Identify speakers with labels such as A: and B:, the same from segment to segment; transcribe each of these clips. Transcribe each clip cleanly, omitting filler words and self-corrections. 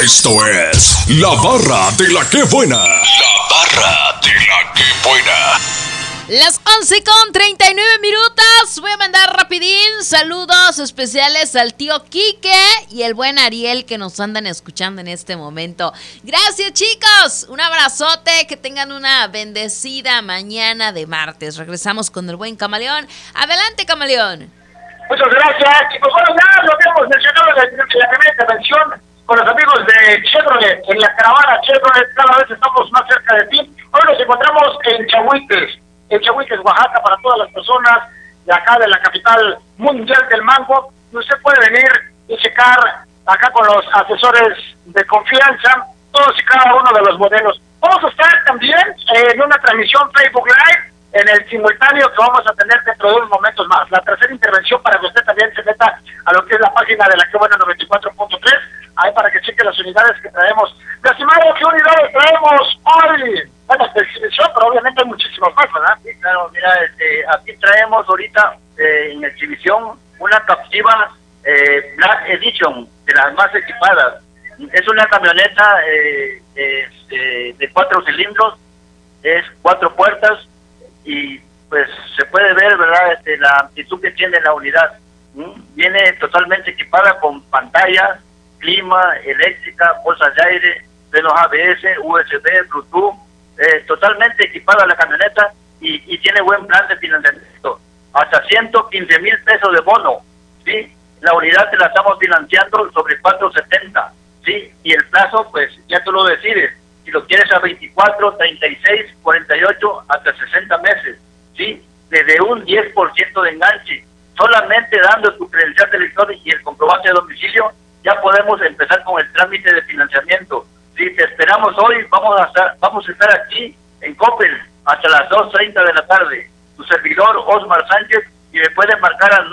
A: Esto es La Barra de la Que Buena. La Barra de la Que Buena.
B: Las 11:39. Voy a mandar rapidín saludos especiales al tío Quique y el buen Ariel que nos andan escuchando en este momento. Gracias, chicos. Un abrazote. Que tengan una bendecida mañana de martes. Regresamos con el buen Camaleón. Adelante, Camaleón.
C: Muchas gracias, chicos. Bueno, ya lo habíamos mencionado en la primera intervención con los amigos de Chevrolet, en la caravana Chevrolet. Cada vez estamos más cerca de ti. Hoy nos encontramos en Chahuites, Oaxaca, para todas las personas de acá de la capital mundial del mango. Usted puede venir y checar acá con los asesores de confianza todos y cada uno de los modelos. Vamos a estar también en una transmisión Facebook Live en el simultáneo que vamos a tener dentro de unos momentos más. La tercera intervención para que usted también se meta a lo que es la página de la Que Buena 94.3, ahí para que cheque las unidades que traemos. Mi estimado, ¿qué unidades traemos hoy? Bueno, de exhibición, pero obviamente hay muchísimos más, ¿verdad?
D: Sí, claro, mira, aquí traemos ahorita en exhibición una Captiva Black Edition, de las más equipadas. Es una camioneta de 4 cilindros, es 4 puertas, y pues se puede ver, ¿verdad?, la amplitud que tiene la unidad. Viene totalmente equipada con pantalla, clima, eléctrica, bolsas de aire, frenos ABS, USB, Bluetooth, totalmente equipada la camioneta y tiene buen plan de financiamiento, hasta 115,000 pesos de bono, ¿sí? La unidad te la estamos financiando sobre 470, ¿sí? Y el plazo, pues ya tú lo decides. Si lo quieres a 24, 36, 48, hasta 60 meses, ¿sí? Desde un 10% de enganche. Solamente dando tu credencial de lector y el comprobante de domicilio, ya podemos empezar con el trámite de financiamiento. Sí, te esperamos hoy, vamos a estar aquí en Coppel hasta las 2:30 de la tarde. Tu servidor, Osmar Sánchez, y me pueden marcar al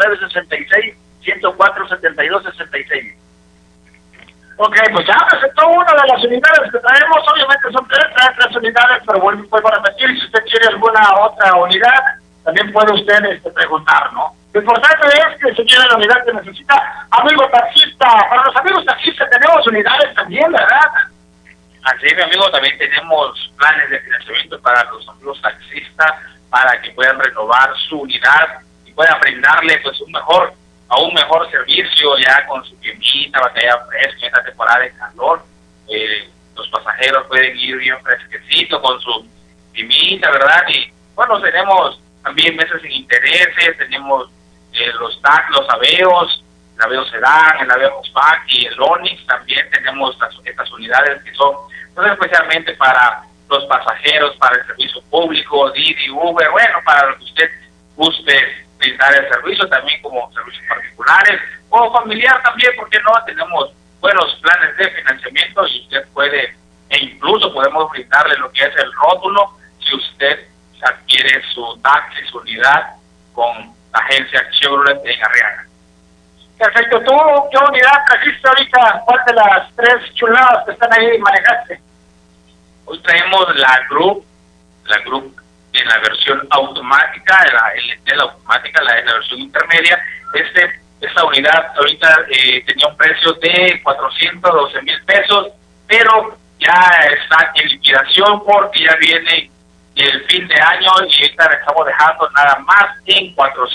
D: 966-104-7266.
C: Ok, pues ya presentó una de las unidades que traemos. Obviamente son tres unidades, pero vuelvo a repetir, si usted quiere alguna otra unidad, también puede usted preguntar, ¿no? Lo importante es que se quiere la unidad que necesita. Amigo taxista, para los amigos taxistas tenemos unidades también, ¿verdad?
E: Así es, mi amigo, también tenemos planes de financiamiento para los amigos taxistas, para que puedan renovar su unidad y puedan brindarle pues un mejor servicio ya con su quemita, batalla fresca en esta temporada de calor. Los pasajeros pueden ir bien fresquecitos con su quemita, ¿verdad? Y bueno, tenemos también meses sin intereses, tenemos los TAC, los Aveos, el Aveo Sedán, el Aveo Hatchback y el Onix. También tenemos estas unidades que son especialmente para los pasajeros, para el servicio público, Didi, Uber, bueno, para lo que usted guste brindar el servicio, también como servicios particulares o familiar también, porque no tenemos buenos planes de financiamiento y usted puede, e incluso podemos brindarle lo que es el rótulo si usted adquiere su taxi, su unidad con la agencia Chevrolet en Arriaga.
C: Perfecto. ¿Tú qué unidad trajiste ahorita? ¿Cuál de las 3 chuladas que están ahí manejaste?
E: Hoy traemos la Group en la versión automática, la LT automática, la versión intermedia. Esta unidad ahorita tenía un precio de 412,000 pesos, pero ya está en liquidación porque ya viene el fin de año y esta la estamos dejando nada más en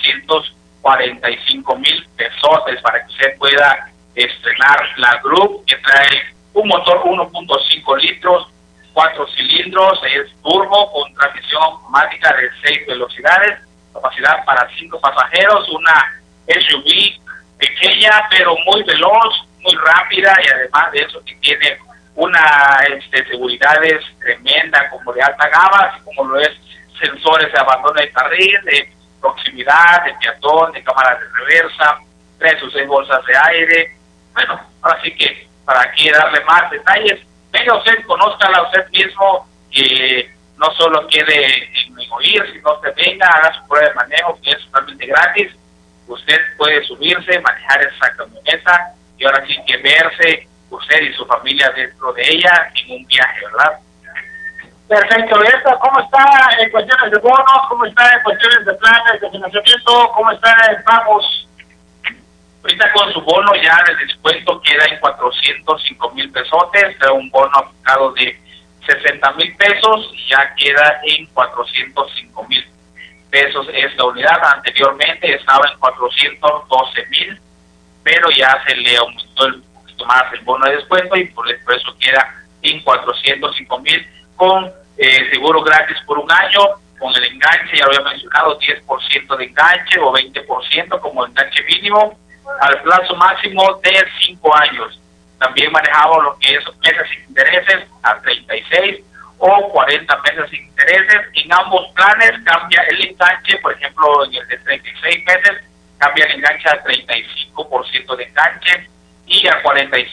E: 445,000 pesos para que usted pueda estrenar la Group, que trae un motor 1.5 litros, 4 cilindros, es turbo con transmisión automática de 6 velocidades, capacidad para 5 pasajeros, una SUV pequeña pero muy veloz, muy rápida, y además de eso que tiene una seguridades tremenda como de alta gama, así como lo es sensores de abandono de carril, de proximidad, de peatón, de cámaras de reversa, 3 o 6 bolsas de aire. Bueno, ahora sí que para aquí darle más detalles, venga usted, conózcala usted mismo, que no solo quede en oír, sino usted venga, haga su prueba de manejo, que es totalmente gratis. Usted puede subirse, manejar esa camioneta y ahora sí que verse usted y su familia dentro de ella en un viaje, ¿verdad?
C: Perfecto. ¿Y esto cómo está en cuestiones de bonos? ¿Cómo está en cuestiones de planes de financiamiento? ¿Cómo está en pagos?
E: Ahorita con su bono ya el descuento queda en 405,000 pesotes, un bono aplicado de 60,000 pesos y ya queda en 405,000 pesos esta unidad. Anteriormente estaba en 412,000, pero ya se le aumentó un poquito más el bono de descuento y por eso queda en 405,000 con seguro gratis por un año, con el enganche, ya lo había mencionado, 10% de enganche o 20% como enganche mínimo, al plazo máximo de 5 años. También manejamos lo que es meses sin intereses a 36 o 40 meses sin intereses. En ambos planes cambia el enganche, por ejemplo, en el de 36 meses cambia el enganche a 35% de enganche y a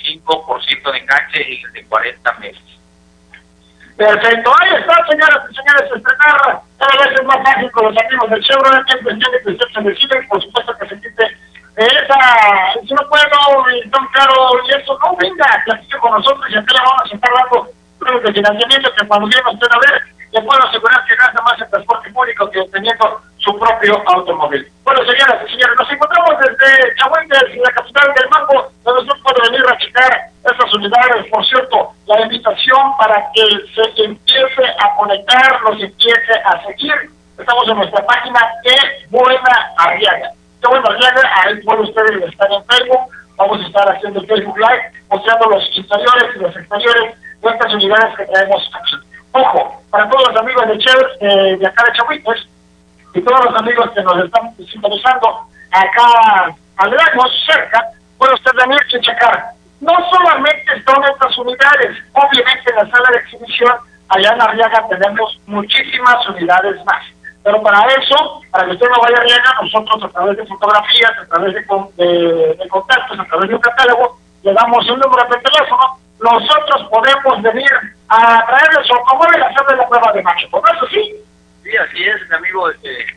E: 45% de enganche en el de 40 meses.
C: Perfecto, ahí está, señoras y señores, estrenar cada vez es más fácil con los amigos del Chevrolet, en cuestión de que usted se decide, por supuesto que se quite esa, si no puedo, entonces claro, y eso no venga, platique con nosotros y aquí le vamos a estar dando pruebas de financiamiento que cuando viene usted a ver, le puedo asegurar que gasta más en transporte público que teniendo su propio automóvil. Bueno, señoras y señores, nos encontramos desde Chahuentes, la capital del Mambo, donde usted puede venir a checar estas unidades. Por cierto, la invitación para que se empiece a conectar, nos empiece a seguir. Estamos en nuestra página de Buena Arriaga. De Buena Arriaga, ahí puede ustedes estar en Facebook. Vamos a estar haciendo Facebook Live, mostrando los interiores y los exteriores de estas unidades que traemos aquí. Ojo, para todos los amigos de Chevrolet, de acá de Chahuites, y todos los amigos que nos están sintonizando acá aledaños, cerca, puede usted venir y checar. No solamente son estas unidades, obviamente en la sala de exhibición, allá en Arriaga tenemos muchísimas unidades más. Pero para eso, para que usted no vaya a Arriaga, nosotros a través de fotografías, a través de contactos, a través de un catálogo, le damos un número de teléfono, nosotros podemos venir a traerle su automóvil y hacerle la prueba de macho. ¿Por eso sí?
D: Sí, así es, amigo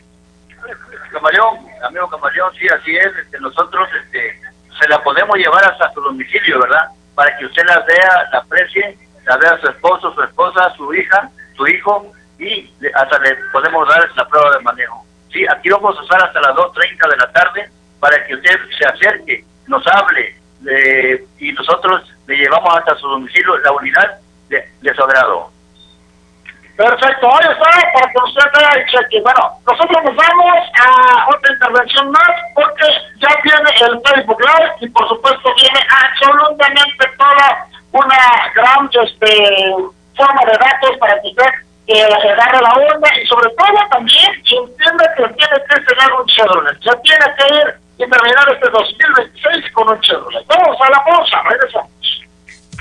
D: Camaleón, sí, así es. Nosotros se la podemos llevar hasta su domicilio, ¿verdad? Para que usted la vea, la aprecie, la vea a su esposo, su esposa, su hija, su hijo, y hasta le podemos dar la prueba de manejo. Sí, aquí vamos a estar hasta las 2:30 de la tarde para que usted se acerque, nos hable, y nosotros le llevamos hasta su domicilio la unidad de su agrado.
C: Perfecto, ahí está, para que usted vea y cheque. Bueno, nosotros nos vamos a otra intervención más, porque ya viene el Facebook Live y por supuesto viene absolutamente toda una gran forma de datos para que usted agarre la onda y sobre todo también entienda que tiene que cenar un Chevrolet, ya tiene que ir y terminar este 2026 con un Chevrolet. Vamos a la pausa, regresamos.